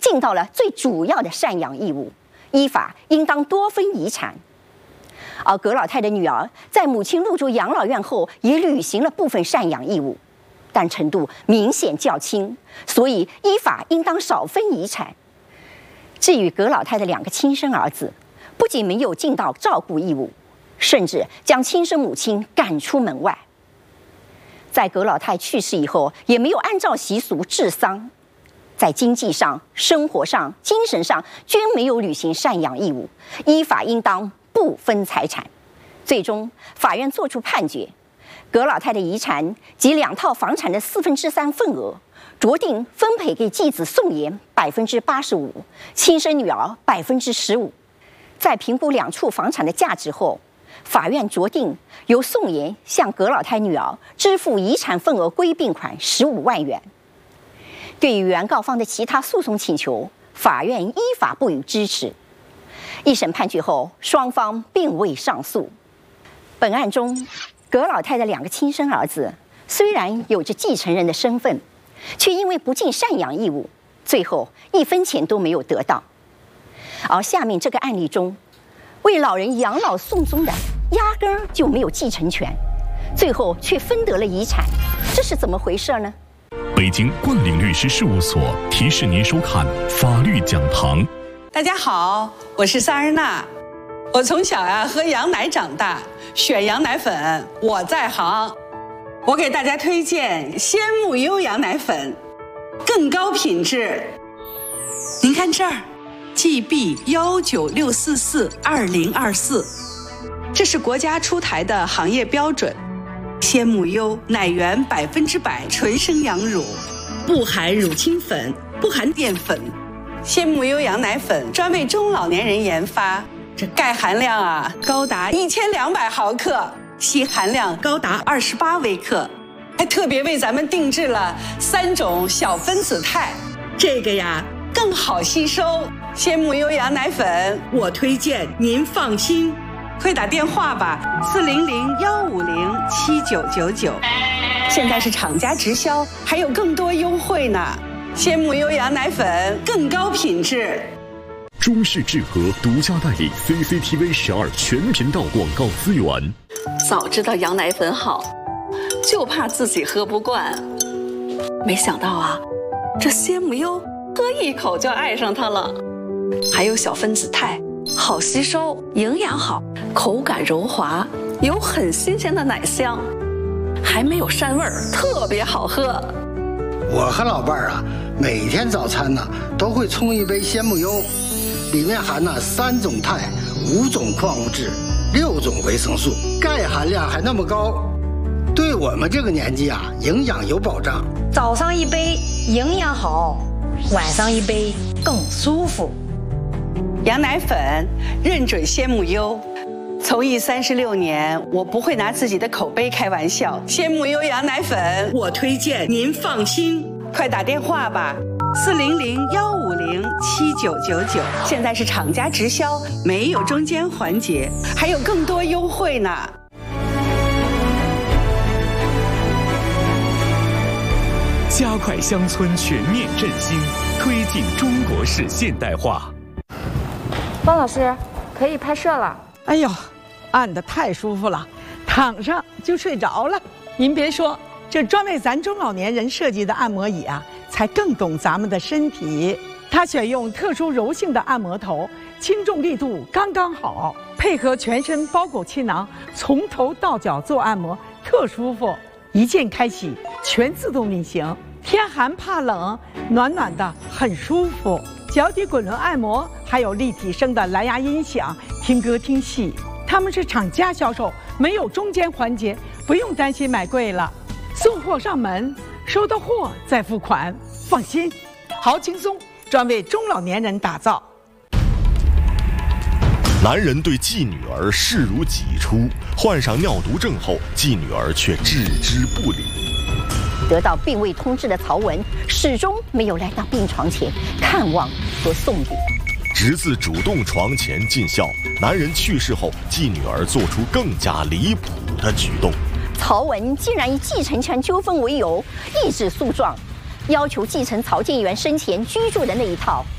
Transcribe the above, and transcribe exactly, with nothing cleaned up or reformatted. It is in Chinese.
尽到了最主要的赡养义务，依法应当多分遗产。而葛老太的女儿在母亲入住养老院后，也履行了部分赡养义务，但程度明显较轻，所以依法应当少分遗产。至于葛老太的两个亲生儿子，不仅没有尽到照顾义务，甚至将亲生母亲赶出门外。在葛老太去世以后，也没有按照习俗治丧，在经济上、生活上、精神上均没有履行赡养义务，依法应当不分财产。最终，法院作出判决，葛老太的遗产及两套房产的四分之三份额，酌定分配给继子宋妍百分之八十五，亲生女儿百分之十五。在评估两处房产的价值后，法院酌定由宋妍向葛老太女儿支付遗产份额归并款十五万元。对于原告方的其他诉讼请求，法院依法不予支持。一审判决后，双方并未上诉。本案中，葛老太的两个亲生儿子虽然有着继承人的身份，却因为不尽赡养义务，最后一分钱都没有得到。而下面这个案例中，为老人养老送终的压根儿就没有继承权，最后却分得了遗产，这是怎么回事呢？ 北京冠岭律师事务所提示您收看法律讲堂。 大家好，我是萨日娜。我从小呀、啊、喝羊奶长大，选羊奶粉我在行。我给大家推荐鲜木优羊奶粉，更高品质。您看这儿 ，G B 幺九六四四二零二四，这是国家出台的行业标准。鲜木优奶源百分之百纯生羊乳，不含乳清粉，不含淀粉。鲜木优羊奶粉专为中老年人研发，这钙含量啊高达一千两百毫克，硒含量高达二十八微克，还特别为咱们定制了三种小分子肽，这个呀更好吸收。鲜木优羊奶粉，我推荐您放心，快打电话吧，四零零幺五零七九九九。现在是厂家直销，还有更多优惠呢。鲜木优羊奶粉更高品质。 中视智和独家代理 C C T V 十二全频道广告资源。 早知道羊奶粉好，就怕自己喝不惯。没想到啊，这鲜木优喝一口就爱上它了。还有小分子肽，好吸收，营养好，口感柔滑，有很新鲜的奶香，还没有膻味儿，特别好喝。 我和老伴儿啊，每天早餐呢都会冲一杯鲜木优，里面含了三种肽、五种矿物质、六种维生素，钙含量还那么高，对我们这个年纪啊，营养有保障。 早上一杯营养好，晚上一杯更舒服。 羊奶粉认准鲜木优。从艺三十六年，我不会拿自己的口碑开玩笑。鲜木优羊奶粉，我推荐您放心，快打电话吧，四零零幺五零七九九九。现在是厂家直销，没有中间环节，还有更多优惠呢。 加快乡村全面振兴，推进中国式现代化。 方老师，可以拍摄了。 哎呦，按得太舒服了，躺上就睡着了。您别说，这专为咱中老年人设计的按摩椅啊，才更懂咱们的身体。它选用特殊柔性的按摩头，轻重力度刚刚好，配合全身包裹气囊，从头到脚做按摩，特舒服。一键开启，全自动运行，天寒怕冷，暖暖的，很舒服。脚底滚轮按摩，还有立体声的蓝牙音响，听歌听戏。他们是厂家销售，没有中间环节，不用担心买贵了。送货上门，收到货再付款，放心，好轻松，专为中老年人打造。 男人对继女儿视如己出，患上尿毒症后，继女儿却置之不理。 得到病危通知的曹文始终没有来到病床前看望和送礼。 侄子主动床前尽孝，男人去世后，继女儿做出更加离谱的举动。 曹文竟然以继承权纠纷为由，一纸诉状，要求继承曹建元生前居住的那一套